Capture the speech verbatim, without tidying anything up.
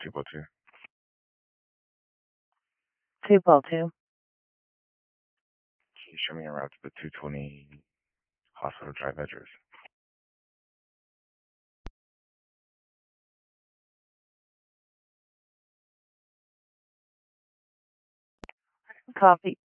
two oh two. two oh two. Can you show me a route to the two twenty Hospital Drive address? Copy.